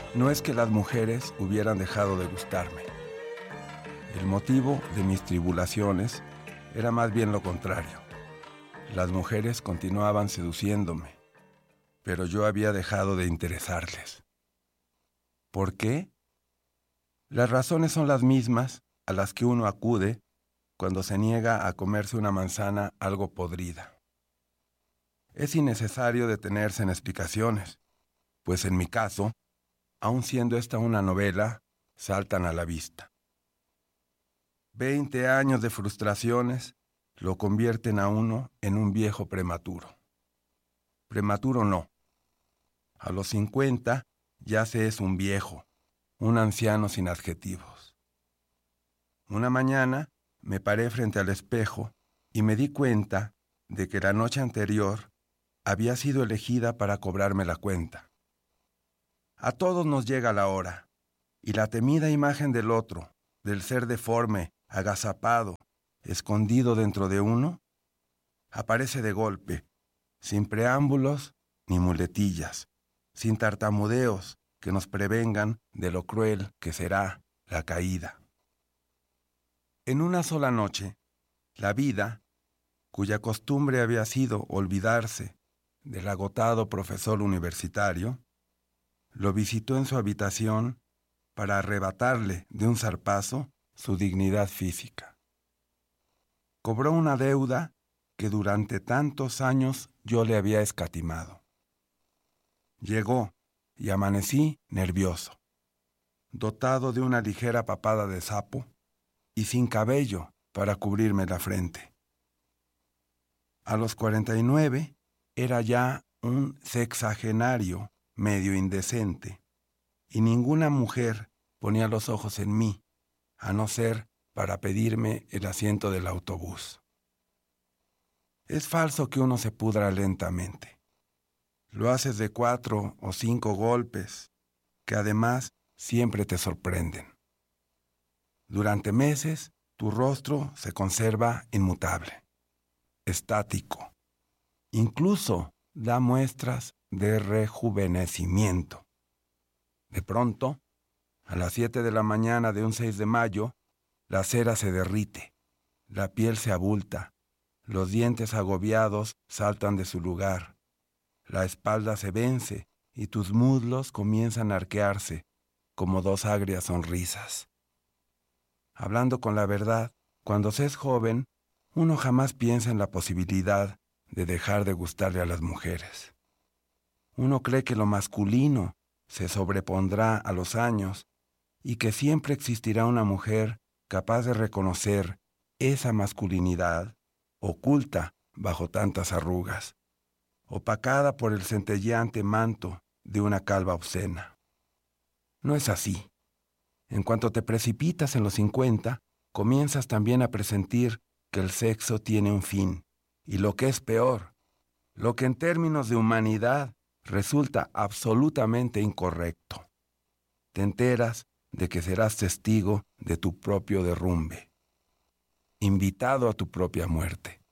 No es que las mujeres hubieran dejado de gustarme. El motivo de mis tribulaciones era más bien lo contrario. Las mujeres continuaban seduciéndome, pero yo había dejado de interesarles. ¿Por qué? Las razones son las mismas a las que uno acude cuando se niega a comerse una manzana algo podrida. Es innecesario detenerse en explicaciones, pues en mi caso, aun siendo esta una novela, saltan a la vista. 20 años de frustraciones lo convierten a uno en un viejo prematuro. Prematuro no. A los 50 ya se es un viejo, un anciano sin adjetivos. Una mañana me paré frente al espejo y me di cuenta de que la noche anterior había sido elegida para cobrarme la cuenta. A todos nos llega la hora, y la temida imagen del otro, del ser deforme, agazapado, escondido dentro de uno, aparece de golpe, sin preámbulos ni muletillas, sin tartamudeos que nos prevengan de lo cruel que será la caída. En una sola noche, la vida, cuya costumbre había sido olvidarse del agotado profesor universitario, lo visitó en su habitación para arrebatarle de un zarpazo su dignidad física. Cobró una deuda que durante tantos años yo le había escatimado. Llegó y amanecí nervioso, dotado de una ligera papada de sapo y sin cabello para cubrirme la frente. A los 49 era ya un sexagenario medio indecente, y ninguna mujer ponía los ojos en mí, a no ser para pedirme el asiento del autobús. Es falso que uno se pudra lentamente. Lo haces de 4 o 5 golpes, que además siempre te sorprenden. Durante meses, tu rostro se conserva inmutable, estático. Incluso da muestras de rejuvenecimiento. De pronto, a las 7 de la mañana de un 6 de mayo, la cera se derrite, la piel se abulta, los dientes agobiados saltan de su lugar, la espalda se vence y tus muslos comienzan a arquearse como 2 agrias sonrisas. Hablando con la verdad, cuando se es joven, uno jamás piensa en la posibilidad de dejar de gustarle a las mujeres. Uno cree que lo masculino se sobrepondrá a los años y que siempre existirá una mujer capaz de reconocer esa masculinidad oculta bajo tantas arrugas, opacada por el centelleante manto de una calva obscena. No es así. En cuanto te precipitas en los 50, comienzas también a presentir que el sexo tiene un fin, y lo que es peor, lo que en términos de humanidad resulta absolutamente incorrecto. Te enteras de que serás testigo de tu propio derrumbe, invitado a tu propia muerte.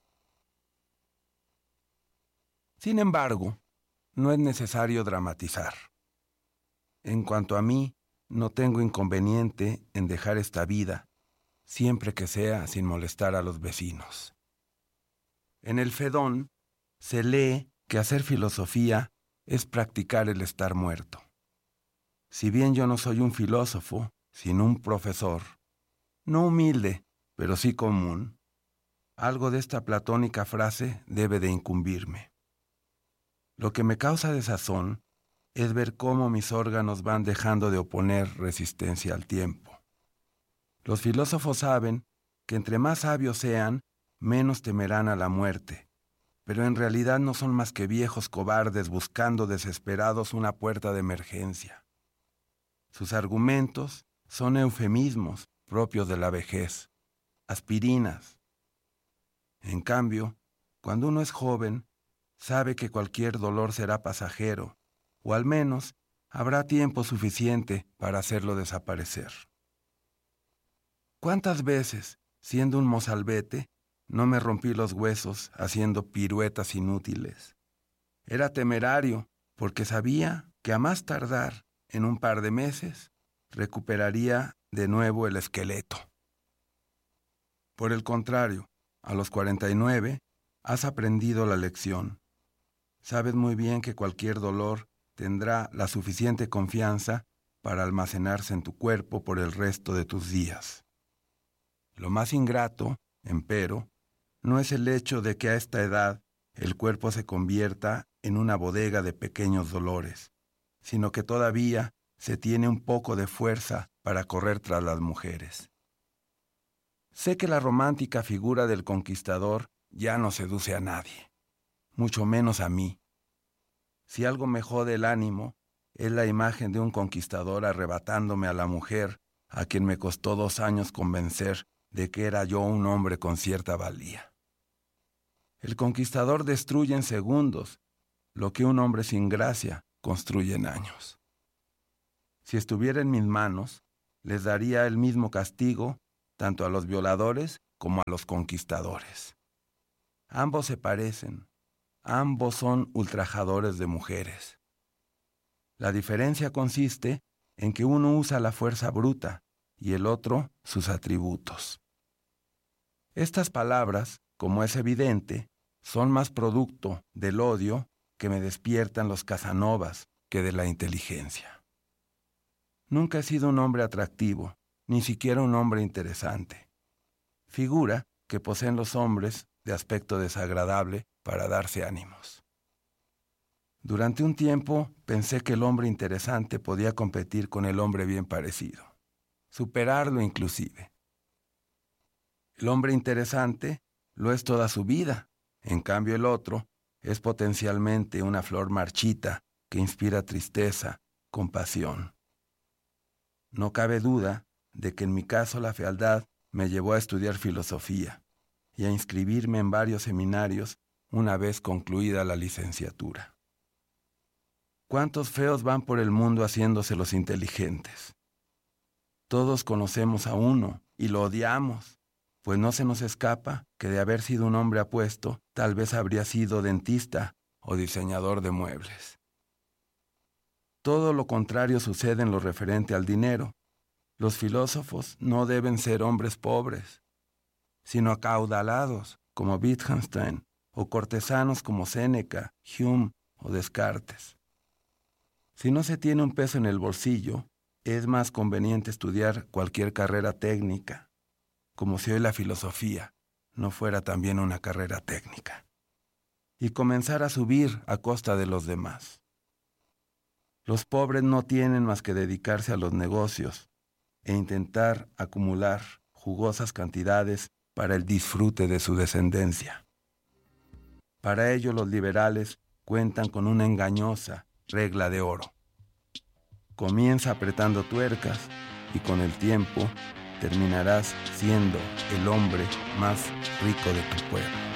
Sin embargo, no es necesario dramatizar. En cuanto a mí, no tengo inconveniente en dejar esta vida, siempre que sea sin molestar a los vecinos. En el Fedón se lee que hacer filosofía es practicar el estar muerto. Si bien yo no soy un filósofo, sino un profesor, no humilde, pero sí común, algo de esta platónica frase debe de incumbirme. Lo que me causa desazón es ver cómo mis órganos van dejando de oponer resistencia al tiempo. Los filósofos saben que entre más sabios sean, menos temerán a la muerte, pero en realidad no son más que viejos cobardes buscando desesperados una puerta de emergencia. Sus argumentos son eufemismos propios de la vejez, aspirinas. En cambio, cuando uno es joven, sabe que cualquier dolor será pasajero, o al menos habrá tiempo suficiente para hacerlo desaparecer. ¿Cuántas veces, siendo un mozalbete, no me rompí los huesos haciendo piruetas inútiles? Era temerario, porque sabía que a más tardar en un par de meses, recuperaría de nuevo el esqueleto. Por el contrario, a los 49, has aprendido la lección. Sabes muy bien que cualquier dolor tendrá la suficiente confianza para almacenarse en tu cuerpo por el resto de tus días. Lo más ingrato, empero, no es el hecho de que a esta edad el cuerpo se convierta en una bodega de pequeños dolores, sino que todavía se tiene un poco de fuerza para correr tras las mujeres. Sé que la romántica figura del conquistador ya no seduce a nadie, mucho menos a mí. Si algo me jode el ánimo, es la imagen de un conquistador arrebatándome a la mujer a quien me costó 2 años convencer de que era yo un hombre con cierta valía. El conquistador destruye en segundos lo que un hombre sin gracia construye en años. Si estuviera en mis manos, les daría el mismo castigo tanto a los violadores como a los conquistadores. Ambos se parecen, ambos son ultrajadores de mujeres. La diferencia consiste en que uno usa la fuerza bruta y el otro sus atributos. Estas palabras, como es evidente, son más producto del odio que me despiertan los Casanovas que de la inteligencia. Nunca he sido un hombre atractivo, ni siquiera un hombre interesante. Figura que poseen los hombres de aspecto desagradable para darse ánimos. Durante un tiempo pensé que el hombre interesante podía competir con el hombre bien parecido, superarlo inclusive. El hombre interesante lo es toda su vida, en cambio el otro es potencialmente una flor marchita que inspira tristeza, compasión. No cabe duda de que en mi caso la fealdad me llevó a estudiar filosofía y a inscribirme en varios seminarios una vez concluida la licenciatura. ¿Cuántos feos van por el mundo haciéndose los inteligentes? Todos conocemos a uno y lo odiamos, pues no se nos escapa que de haber sido un hombre apuesto, tal vez habría sido dentista o diseñador de muebles. Todo lo contrario sucede en lo referente al dinero. Los filósofos no deben ser hombres pobres, sino acaudalados como Wittgenstein o cortesanos como Séneca, Hume o Descartes. Si no se tiene un peso en el bolsillo, es más conveniente estudiar cualquier carrera técnica, como si hoy la filosofía no fuera también una carrera técnica, y comenzar a subir a costa de los demás. Los pobres no tienen más que dedicarse a los negocios e intentar acumular jugosas cantidades para el disfrute de su descendencia. Para ello los liberales cuentan con una engañosa regla de oro. Comienza apretando tuercas y con el tiempo terminarás siendo el hombre más rico de tu pueblo.